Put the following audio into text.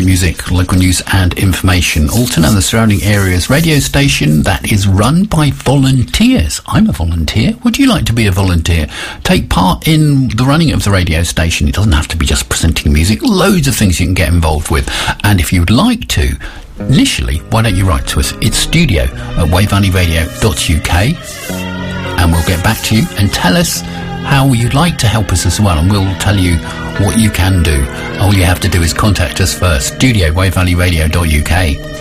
great music, local news and information. Alton and the surrounding areas radio station that is run by volunteers. I'm a volunteer. Would you like to be a volunteer? Take part in the running of the radio station. It doesn't have to be just presenting music. Loads of things you can get involved with. And if you'd like to, initially, why don't you write to us? It's studio@wavevalleyradio.uk, and we'll get back to you and tell us how you'd like to help us as well, and we'll tell you what you can do. All you have to do is contact us first, studio@wavevalleyradio.uk.